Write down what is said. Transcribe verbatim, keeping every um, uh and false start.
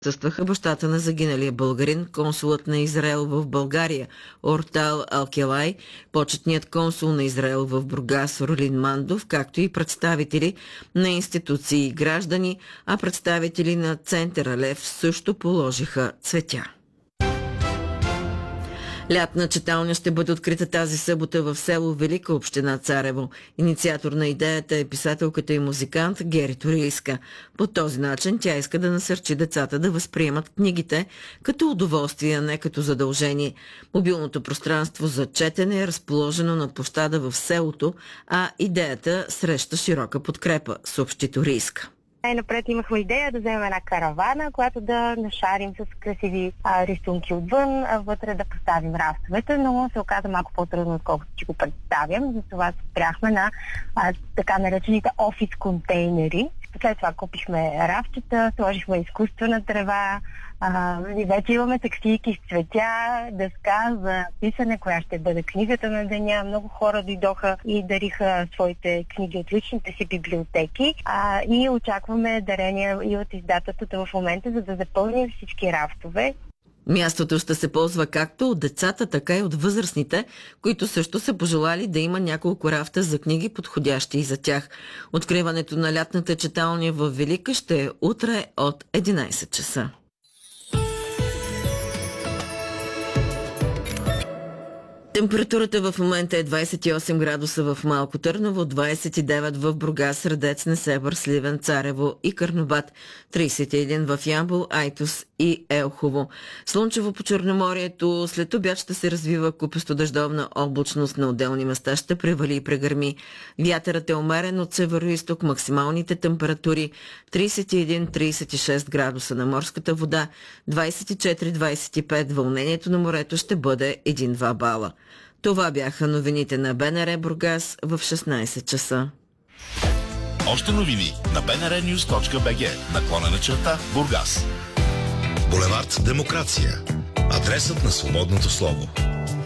Присъстваха бащата на загиналия българин, консулът на Израел в България Ортал Алкелай, почетният консул на Израел в Бургас Ролин Мандов, както и представители на институции и граждани, а представители на Центъра Лев също положиха цветя. Лятна читалня ще бъде открита тази събота в село Велика, община Царево. Инициатор на идеята е писателката и музикант Гери Турийска. По този начин тя иска да насърчи децата да възприемат книгите като удоволствие, а не като задължение. Мобилното пространство за четене е разположено на площада в селото, а идеята среща широка подкрепа, съобщи Турийска. Най-напред имахме идея да вземем една каравана, която да нашарим с красиви а, рисунки отвън, а вътре да поставим рафтовете, но се оказа малко по-трудно, отколкото си го представям. Затова се спряхме на а, така наречените офис контейнери. След това купихме рафтчета, сложихме изкуствена трева, а, и вече имаме таксийки с цветя, дъска за писане, коя ще бъде книгата на деня. Много хора дойдоха и дариха своите книги от личните си библиотеки, а, и очакваме дарения и от издателството в момента, за да запълним всички рафтове. Мястото ще се ползва както от децата, така и от възрастните, които също са пожелали да има няколко рафта за книги, подходящи и за тях. Откриването на лятната читалня в Велика ще е утре от единайсет часа. Температурата в момента е двайсет и осем градуса в Малко Търново, двайсет и девет в Бургас, Средец, Несебър, Сливен, Царево и Карнобат, трийсет и един в Ямбол, Айтос и Елхово. Слънчево по Черноморието, след обяд ще се развива купесто дъждовна облачност, на отделни места ще превали и прегърми. Вятърът е умерен от северо-исток, максималните температури трийсет и един до трийсет и шест градуса на морската вода, двайсет и четири до двайсет и пет, вълнението на морето ще бъде един-два бала. Това бяха новините на БНР Бургас в шестнайсет часа. Още новини на би ен ар нюз точка би джи, наклонена черта Бургас. Булевард Демокрация. Адресът на свободното слово.